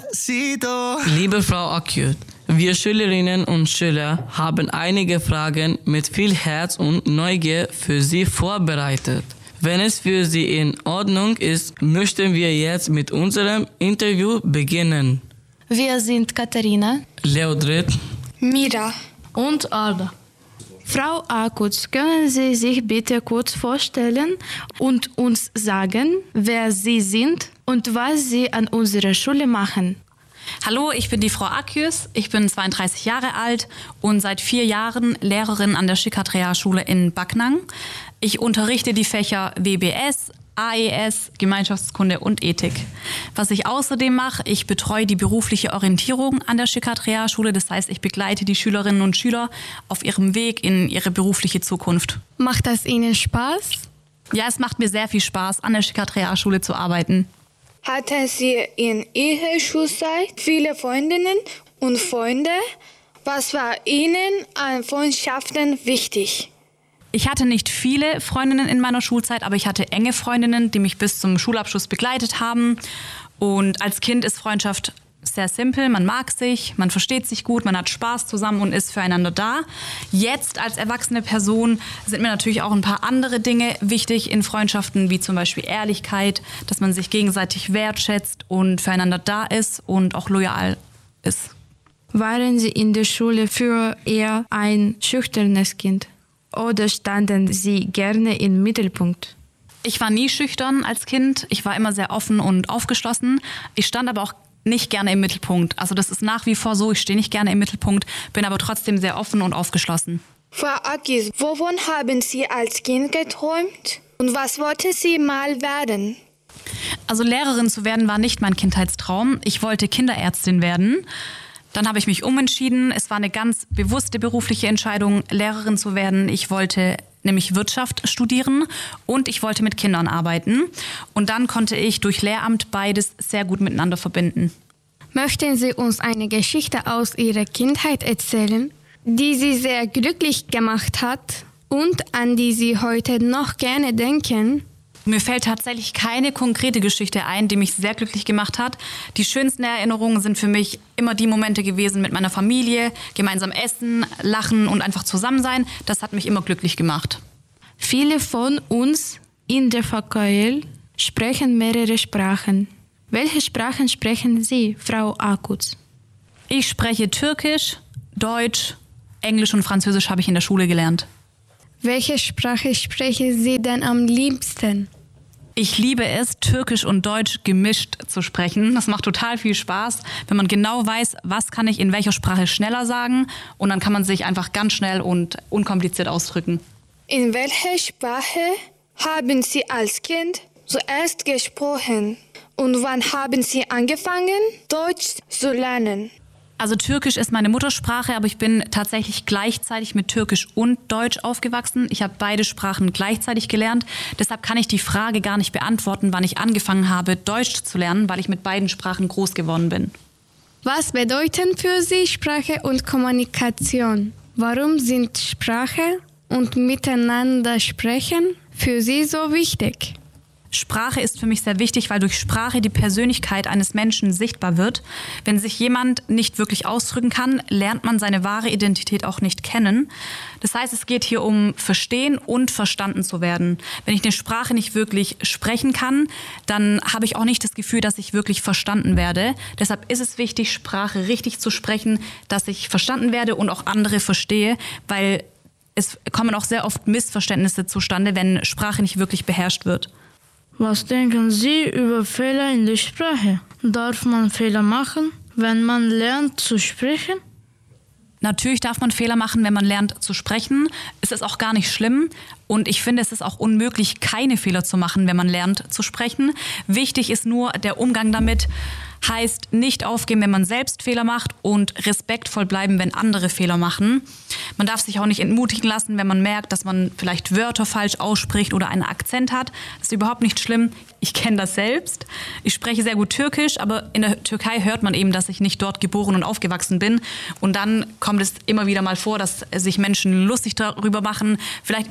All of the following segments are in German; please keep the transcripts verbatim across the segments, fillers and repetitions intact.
Despacito. Liebe Frau Akyut, wir Schülerinnen und Schüler haben einige Fragen mit viel Herz und Neugier für Sie vorbereitet. Wenn es für Sie in Ordnung ist, möchten wir jetzt mit unserem Interview beginnen. Wir sind Katharina, Leodrit, Mira und Arda. Frau Akutz, können Sie sich bitte kurz vorstellen und uns sagen, wer Sie sind und was Sie an unserer Schule machen? Hallo, ich bin die Frau Akyus, ich bin zweiunddreißig Jahre alt und seit vier Jahren Lehrerin an der Schikhat-Realschule in Backnang. Ich unterrichte die Fächer W B S, A E S, Gemeinschaftskunde und Ethik. Was ich außerdem mache, ich betreue die berufliche Orientierung an der Schikhat-Realschule. Das heißt, ich begleite die Schülerinnen und Schüler auf ihrem Weg in ihre berufliche Zukunft. Macht das Ihnen Spaß? Ja, es macht mir sehr viel Spaß, an der Schikhat-Realschule zu arbeiten. Hatten Sie in Ihrer Schulzeit viele Freundinnen und Freunde? Was war Ihnen an Freundschaften wichtig? Ich hatte nicht viele Freundinnen in meiner Schulzeit, aber ich hatte enge Freundinnen, die mich bis zum Schulabschluss begleitet haben. Und als Kind ist Freundschaft sehr simpel. Man mag sich, man versteht sich gut, man hat Spaß zusammen und ist füreinander da. Jetzt als erwachsene Person sind mir natürlich auch ein paar andere Dinge wichtig in Freundschaften, wie zum Beispiel Ehrlichkeit, dass man sich gegenseitig wertschätzt und füreinander da ist und auch loyal ist. Waren Sie in der Schule früher eher ein schüchternes Kind? Oder standen Sie gerne im Mittelpunkt? Ich war nie schüchtern als Kind. Ich war immer sehr offen und aufgeschlossen. Ich stand aber auch nicht gerne im Mittelpunkt. Also das ist nach wie vor so. Ich stehe nicht gerne im Mittelpunkt, bin aber trotzdem sehr offen und aufgeschlossen. Frau Akis, wovon haben Sie als Kind geträumt? Und was wollten Sie mal werden? Also Lehrerin zu werden war nicht mein Kindheitstraum. Ich wollte Kinderärztin werden. Dann habe ich mich umentschieden. Es war eine ganz bewusste berufliche Entscheidung, Lehrerin zu werden. Ich wollte nämlich Wirtschaft studieren und ich wollte mit Kindern arbeiten. Und dann konnte ich durch Lehramt beides sehr gut miteinander verbinden. Möchten Sie uns eine Geschichte aus Ihrer Kindheit erzählen, die Sie sehr glücklich gemacht hat und an die Sie heute noch gerne denken? Mir fällt tatsächlich keine konkrete Geschichte ein, die mich sehr glücklich gemacht hat. Die schönsten Erinnerungen sind für mich immer die Momente gewesen mit meiner Familie, gemeinsam essen, lachen und einfach zusammen sein. Das hat mich immer glücklich gemacht. Viele von uns in der V K L sprechen mehrere Sprachen. Welche Sprachen sprechen Sie, Frau Akutz? Ich spreche Türkisch, Deutsch, Englisch und Französisch habe ich in der Schule gelernt. Welche Sprache sprechen Sie denn am liebsten? Ich liebe es, Türkisch und Deutsch gemischt zu sprechen. Das macht total viel Spaß, wenn man genau weiß, was kann ich in welcher Sprache schneller sagen. Und dann kann man sich einfach ganz schnell und unkompliziert ausdrücken. In welcher Sprache haben Sie als Kind zuerst gesprochen? Und wann haben Sie angefangen, Deutsch zu lernen? Also Türkisch ist meine Muttersprache, aber ich bin tatsächlich gleichzeitig mit Türkisch und Deutsch aufgewachsen. Ich habe beide Sprachen gleichzeitig gelernt. Deshalb kann ich die Frage gar nicht beantworten, wann ich angefangen habe, Deutsch zu lernen, weil ich mit beiden Sprachen groß geworden bin. Was bedeuten für Sie Sprache und Kommunikation? Warum sind Sprache und Miteinander sprechen für Sie so wichtig? Sprache ist für mich sehr wichtig, weil durch Sprache die Persönlichkeit eines Menschen sichtbar wird. Wenn sich jemand nicht wirklich ausdrücken kann, lernt man seine wahre Identität auch nicht kennen. Das heißt, es geht hier um Verstehen und verstanden zu werden. Wenn ich eine Sprache nicht wirklich sprechen kann, dann habe ich auch nicht das Gefühl, dass ich wirklich verstanden werde. Deshalb ist es wichtig, Sprache richtig zu sprechen, dass ich verstanden werde und auch andere verstehe, weil es kommen auch sehr oft Missverständnisse zustande, wenn Sprache nicht wirklich beherrscht wird. Was denken Sie über Fehler in der Sprache? Darf man Fehler machen, wenn man lernt zu sprechen? Natürlich darf man Fehler machen, wenn man lernt zu sprechen. Es ist auch gar nicht schlimm. Und ich finde, es ist auch unmöglich, keine Fehler zu machen, wenn man lernt zu sprechen. Wichtig ist nur der Umgang damit. Heißt, nicht aufgeben, wenn man selbst Fehler macht und respektvoll bleiben, wenn andere Fehler machen. Man darf sich auch nicht entmutigen lassen, wenn man merkt, dass man vielleicht Wörter falsch ausspricht oder einen Akzent hat. Das ist überhaupt nicht schlimm. Ich kenne das selbst. Ich spreche sehr gut Türkisch, aber in der Türkei hört man eben, dass ich nicht dort geboren und aufgewachsen bin. Und dann kommt es immer wieder mal vor, dass sich Menschen lustig darüber machen. Vielleicht ist das nicht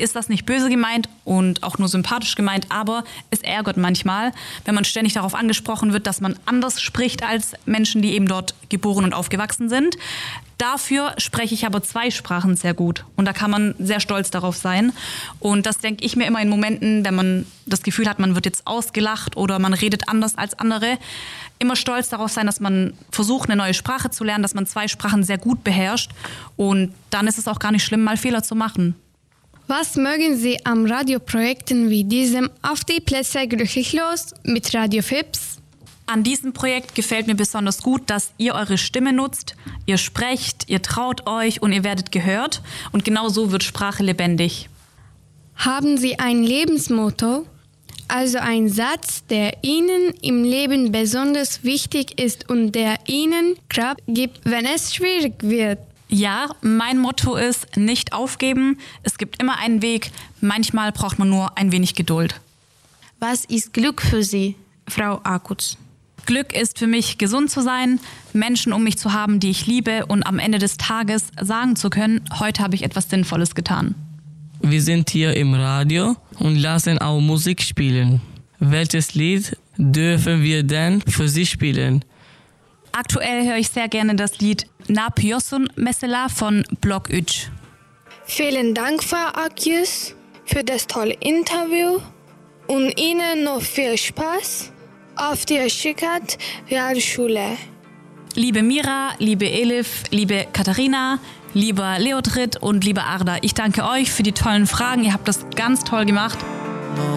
nicht böse gemeint und auch nur sympathisch gemeint, aber es ärgert manchmal, wenn man ständig darauf angesprochen wird, dass man anders spricht als Menschen, die eben dort geboren und aufgewachsen sind. Dafür spreche ich aber zwei Sprachen sehr gut und da kann man sehr stolz darauf sein. Und das denke ich mir immer in Momenten, wenn man das Gefühl hat, man wird jetzt ausgelacht oder man redet anders als andere, immer stolz darauf sein, dass man versucht, eine neue Sprache zu lernen, dass man zwei Sprachen sehr gut beherrscht und dann ist es auch gar nicht schlimm, mal Fehler zu machen. Was mögen Sie am Radioprojekten wie diesem Auf die Plätze glücklich los mit Radio Fips? An diesem Projekt gefällt mir besonders gut, dass ihr eure Stimme nutzt, ihr sprecht, ihr traut euch und ihr werdet gehört. Und genau so wird Sprache lebendig. Haben Sie ein Lebensmotto? Also ein Satz, der Ihnen im Leben besonders wichtig ist und der Ihnen Kraft gibt, wenn es schwierig wird? Ja, mein Motto ist, nicht aufgeben. Es gibt immer einen Weg. Manchmal braucht man nur ein wenig Geduld. Was ist Glück für Sie, Frau Akutz? Glück ist für mich, gesund zu sein, Menschen um mich zu haben, die ich liebe und am Ende des Tages sagen zu können, heute habe ich etwas Sinnvolles getan. Wir sind hier im Radio und lassen auch Musik spielen. Welches Lied dürfen wir denn für Sie spielen? Aktuell höre ich sehr gerne das Lied Na Piosun Mesela von Block üç. Vielen Dank, Frau Akutz, für das tolle Interview und Ihnen noch viel Spaß auf der Schickat Realschule. Liebe Mira, liebe Elif, liebe Katharina, lieber Leotrit und lieber Arda, ich danke euch für die tollen Fragen. Ihr habt das ganz toll gemacht.